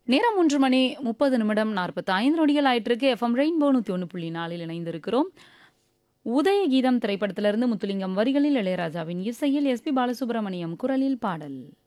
நேரம் 3 மணி 30 நிமிடம் 45 நொடிகள் ஆயிட்டிருக்கு. எஃப்எம் ரெயின்போ 101.4 இணைந்திருக்கிறோம். உதயகீதம் திரைப்படத்திலிருந்து முத்துலிங்கம் வரிகளில் இளையராஜாவின் இசையில் எஸ்பி பாலசுப்ரமணியம் குரலில் பாடல்.